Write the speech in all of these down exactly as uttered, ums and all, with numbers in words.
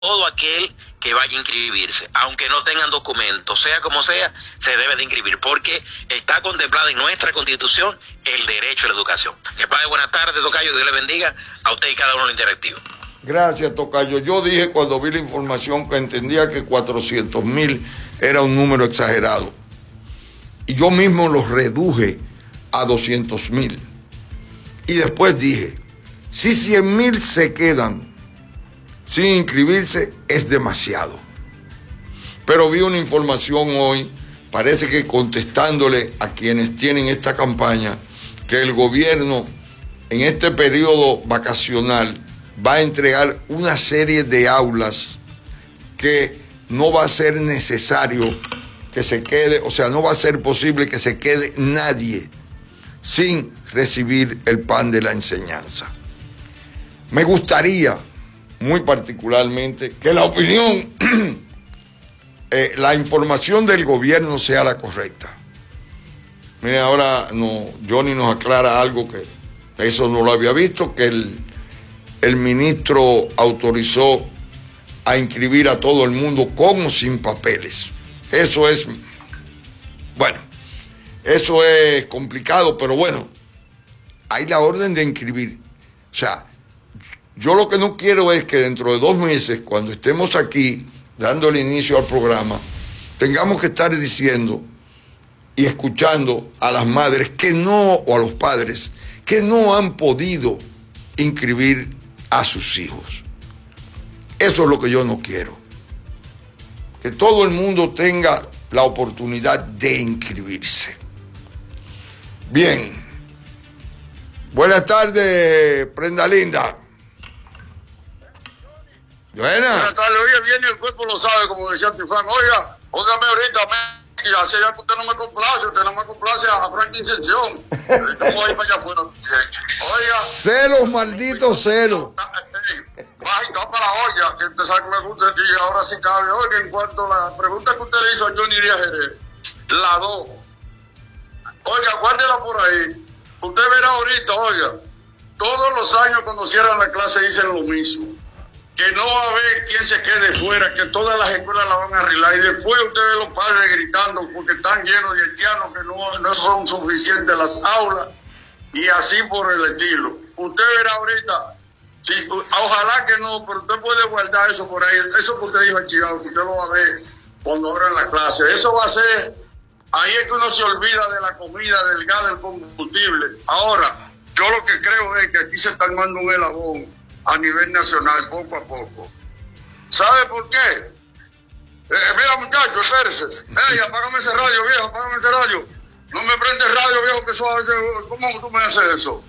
todo aquel que vaya a inscribirse, aunque no tengan documentos, sea como sea, se debe de inscribir, porque está contemplado en nuestra Constitución el derecho a la educación. Que pase buenas tardes, tocayo, Dios le bendiga a usted y cada uno de los interactivos. Gracias, tocayo. Yo dije cuando vi la información que entendía que cuatrocientos mil era un número exagerado. Y yo mismo lo reduje a doscientos mil. Y después dije, si cien mil se quedan sin inscribirse, es demasiado. Pero vi una información hoy, parece que contestándole a quienes tienen esta campaña, que el gobierno en este periodo vacacional va a entregar una serie de aulas que no va a ser necesario que se quede, o sea, no va a ser posible que se quede nadie sin recibir el pan de la enseñanza. Me gustaría, muy particularmente, que la opinión, eh, la información del gobierno sea la correcta. Mire, ahora no, Johnny nos aclara algo que eso no lo había visto, que el, el ministro autorizó a inscribir a todo el mundo con o sin papeles. Eso es, bueno, eso es complicado, pero bueno, hay la orden de inscribir. O sea, yo lo que no quiero es que dentro de dos meses, cuando estemos aquí dando el inicio al programa, tengamos que estar diciendo y escuchando a las madres que no, o a los padres, que no han podido inscribir a sus hijos. Eso es lo que yo no quiero. Que todo el mundo tenga la oportunidad de inscribirse. Bien. Buenas tardes, Prenda Linda. Buena. Buenas tardes, oye, viene el cuerpo lo sabe, como decía Tifán. Oiga, óigame ahorita, me, y hace ya que usted no me complace, usted no me complace a, a Franklin Incención. ¿Cómo ahí para allá afuera? Oiga. Celos, malditos celos. Baja y tapa la olla, que usted sabe que me gusta y ahora sí cabe. Oiga, en cuanto a la pregunta que usted le hizo a Johnny Díaz Jerez, la dos. Oiga, guárdela por ahí. Usted verá ahorita, oiga, todos los años cuando cierran la clase dicen lo mismo. Que no va a haber quien se quede fuera, que todas las escuelas la van a arreglar. Y después ustedes los padres gritando porque están llenos de haitianos, que no, no son suficientes las aulas, y así por el estilo. Usted verá ahorita, sí, ojalá que no, pero usted puede guardar eso por ahí. Eso que usted dijo aquí, que usted lo va a ver cuando abran la clase. Eso va a ser, ahí es que uno se olvida de la comida, del gas, del combustible. Ahora, yo lo que creo es que aquí se está armando un elabón a nivel nacional, poco a poco. ¿Sabe por qué? Eh, mira, muchachos, espérese. Ey, apágame ese radio, viejo, apágame ese radio. No me prende el radio, viejo, que eso a veces... ¿Cómo tú me haces eso?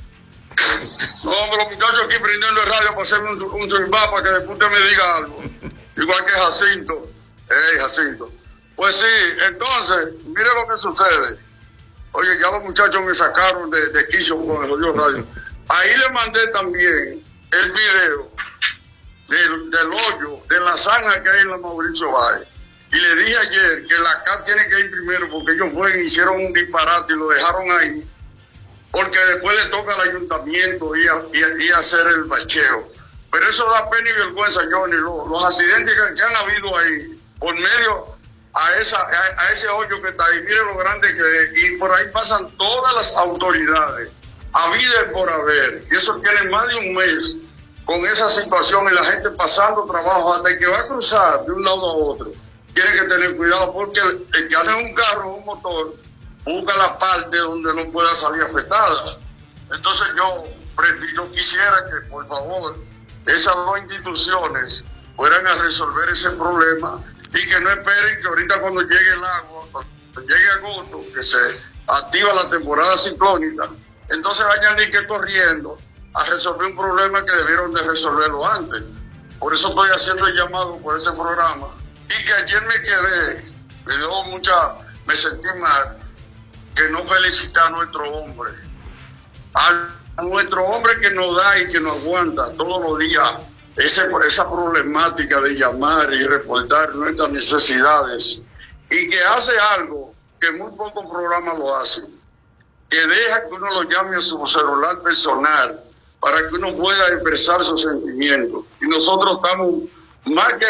No, hombre, los muchachos aquí prendiendo el radio para hacerme un, un silbá para que después usted me diga algo. Igual que Jacinto. Ey, Jacinto. Pues sí, entonces, mire lo que sucede. Oye, ya los muchachos me sacaron de, de quicio con el jodido radio. Ahí le mandé también el video del, del hoyo, de la zanja que hay en la Mauricio Báez. Y le dije ayer que la C A tiene que ir primero porque ellos fueron y hicieron un disparate y lo dejaron ahí. Porque después le toca al ayuntamiento ir a, ir, ir a hacer el bacheo. Pero eso da pena y vergüenza, Johnny. Los, los accidentes que, que han habido ahí, por medio a, esa, a, a ese hoyo que está ahí, mire lo grande que es. Y por ahí pasan todas las autoridades, a vida y por haber. Y eso tiene más de un mes con esa situación y la gente pasando trabajo hasta el que va a cruzar de un lado a otro. Tiene que tener cuidado porque el, el que anda en un carro o un motor busca la parte donde no pueda salir afectada. Entonces yo, yo quisiera que por favor esas dos instituciones fueran a resolver ese problema y que no esperen que ahorita cuando llegue el agua, cuando llegue agosto, que se activa la temporada ciclónica, entonces vayan ni que corriendo a resolver un problema que debieron de resolverlo antes. Por eso estoy haciendo el llamado por ese programa. Y que ayer me quedé, me dio mucha, me sentí mal, que no felicitar a nuestro hombre. A nuestro hombre que nos da y que nos aguanta todos los días ese, esa problemática de llamar y reportar nuestras necesidades. Y que hace algo que muy pocos programas lo hacen. Que deja que uno lo llame a su celular personal para que uno pueda expresar sus sentimientos. Y nosotros estamos más que